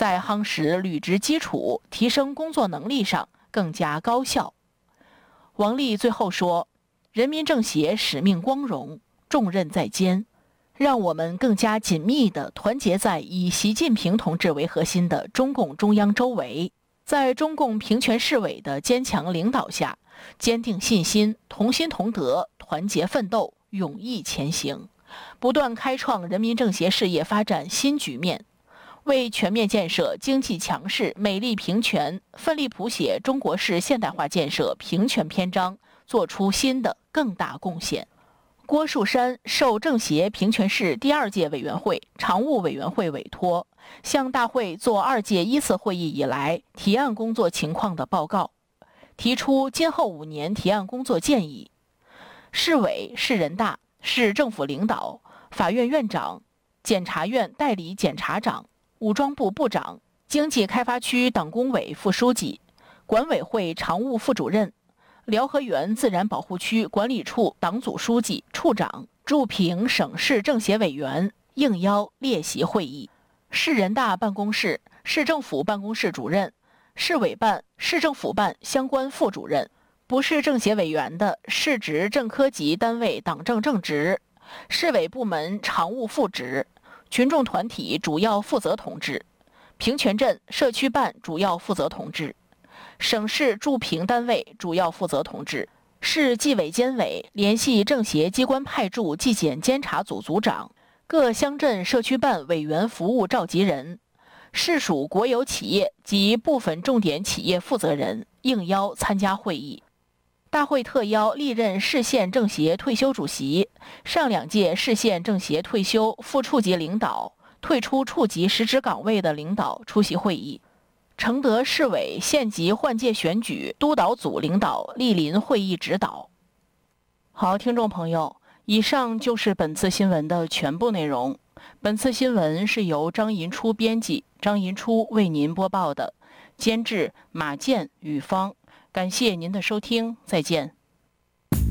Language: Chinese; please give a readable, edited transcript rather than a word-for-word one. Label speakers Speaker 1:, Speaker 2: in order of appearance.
Speaker 1: 在夯实履职基础、提升工作能力上更加高效。王力最后说，人民政协使命光荣，重任在肩，让我们更加紧密地团结在以习近平同志为核心的中共中央周围，在中共平权市委的坚强领导下，坚定信心，同心同德，团结奋斗，勇毅前行，不断开创人民政协事业发展新局面，为全面建设经济强势、美丽平权，奋力谱写中国式现代化建设平权篇章，做出新的更大贡献。郭树山受政协平权市第2届委员会常务委员会委托，向大会做2届依次会议以来提案工作情况的报告，提出今后5年提案工作建议。市委、市人大、市政府领导、法院院长、检察院代理检察长、武装部部长、经济开发区党工委副书记、管委会常务副主任、辽河源自然保护区管理处党组书记、处长驻平省市政协委员应邀列席会议。市人大办公室、市政府办公室主任、市委办、市政府办相关副主任，不是政协委员的市直正科级单位党政正职、市委部门常务副职、群众团体主要负责同志、平权镇社区办主要负责同志、省市驻平单位主要负责同志、市纪委监委联系政协机关派驻纪检监察组组长、各乡镇社区办委员服务召集人、市属国有企业及部分重点企业负责人应邀参加会议。大会特邀历任市县政协退休主席、上2届市县政协退休副处级领导、退出处级实职岗位的领导出席会议。承德市委县级换届选举督导组领导莅临会议指导。好，听众朋友，以上就是本次新闻的全部内容。本次新闻是由张银初编辑，张银初为您播报的，监制马健、雨芳。感谢您的收听，再见。